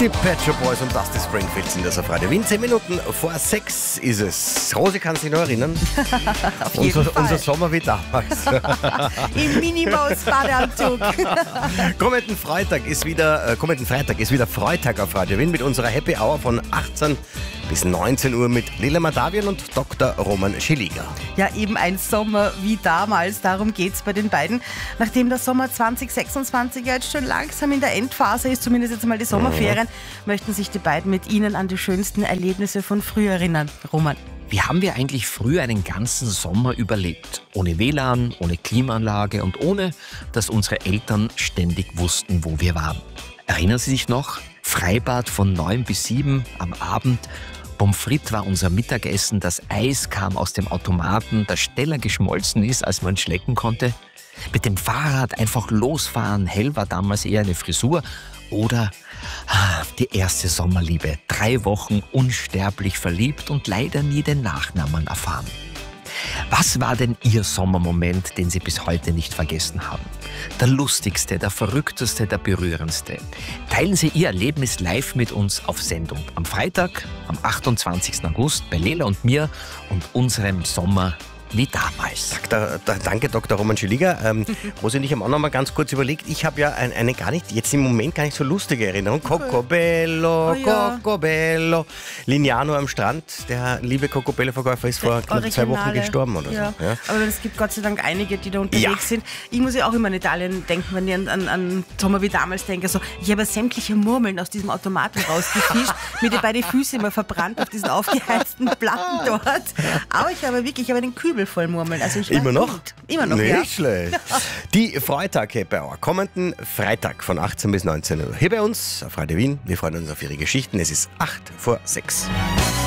Die Pet Shop Boys und Dusty Springfield sind das auf Radio Wien. 10 Minuten vor 6 ist es. Rosi, kannst du dich noch erinnern? Auf jeden Fall. Unser Sommer wie damals. Im Minimaus-Badeanzug. Kommenden Freitag ist wieder Freitag auf Radio Wien mit unserer Happy Hour von 18 bis 19 Uhr mit Lila Madavian und Dr. Roman Schiliger. Ja, eben ein Sommer wie damals, darum geht's bei den beiden. Nachdem der Sommer 2026 ja jetzt schon langsam in der Endphase ist, zumindest jetzt mal die Sommerferien, möchten sich die beiden mit Ihnen an die schönsten Erlebnisse von früher erinnern. Roman. Wie haben wir eigentlich früher einen ganzen Sommer überlebt? Ohne WLAN, ohne Klimaanlage und ohne, dass unsere Eltern ständig wussten, wo wir waren. Erinnern Sie sich noch? Freibad von 9 bis 7 am Abend. Pommes frites war unser Mittagessen, das Eis kam aus dem Automaten, das schneller geschmolzen ist, als man schlecken konnte. Mit dem Fahrrad einfach losfahren, hell war damals eher eine Frisur. Oder die erste Sommerliebe, 3 Wochen unsterblich verliebt und leider nie den Nachnamen erfahren. Was war denn Ihr Sommermoment, den Sie bis heute nicht vergessen haben? Der lustigste, der verrückteste, der berührendste. Teilen Sie Ihr Erlebnis live mit uns auf Sendung. Am Freitag, am 28. August bei Lela und mir und unserem Sommer wie damals. Danke, Dr. Roman Schiliger. Rosi und ich haben auch noch mal ganz kurz überlegt. Ich habe ja eine jetzt im Moment gar nicht so lustige Erinnerung. Cocobello, Cocobello. Lignano am Strand. Der liebe Cocobello-Verkäufer ist vor knapp 2 Wochen gestorben oder ja. so. Ja. Aber es gibt Gott sei Dank einige, die da unterwegs sind. Ich muss ja auch immer an Italien denken, wenn ich an Sommer wie damals denke. So, ich habe sämtliche Murmeln aus diesem Automaten rausgefischt, mir die beiden Füße immer verbrannt auf diesen aufgeheizten Platten dort. Aber ich habe den Kübel voll Murmeln. Also ich Immer noch? Gut. Immer noch, nicht ja. Schlecht. Die Freitag-Happy Hour. Kommenden Freitag von 18 bis 19 Uhr. Hier bei uns auf Radio Wien. Wir freuen uns auf Ihre Geschichten. Es ist 8 vor 6.